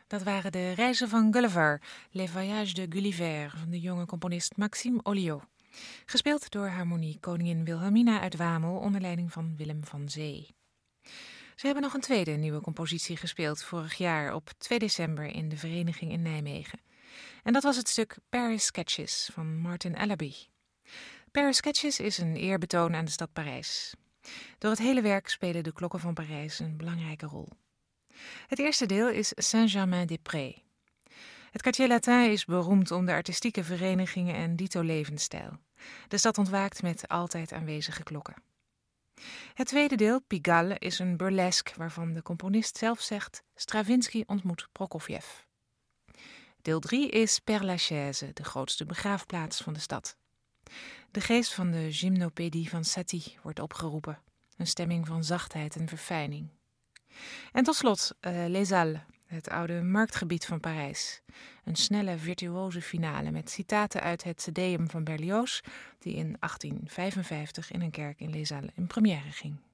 Dat waren de reizen van Gulliver, Les Voyages de Gulliver, van de jonge componist Maxime Olliot. Gespeeld door harmonie koningin Wilhelmina uit Wamel onder leiding van Willem van Zee. Ze hebben nog een tweede nieuwe compositie gespeeld vorig jaar op 2 december in de Vereniging in Nijmegen. En dat was het stuk Paris Sketches van Martin Ellerby. Paris Sketches is een eerbetoon aan de stad Parijs. Door het hele werk spelen de klokken van Parijs een belangrijke rol. Het eerste deel is Saint-Germain-des-Prés. Het Quartier Latin is beroemd om de artistieke verenigingen en dito levensstijl. De stad ontwaakt met altijd aanwezige klokken. Het tweede deel, Pigalle, is een burlesque waarvan de componist zelf zegt: Stravinsky ontmoet Prokofjev. Deel 3 is Père Lachaise, de grootste begraafplaats van de stad. De geest van de gymnopédie van Satie wordt opgeroepen. Een stemming van zachtheid en verfijning. En tot slot Les Halles, het oude marktgebied van Parijs. Een snelle, virtuoze finale met citaten uit het Te Deum van Berlioz, die in 1855 in een kerk in Les Halles in première ging.